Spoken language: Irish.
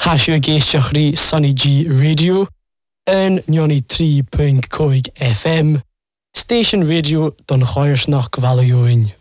Hasio géisteach rí Sunny G Radio an 93.5 FM, Station Radio don Choirsnach Gvalioin.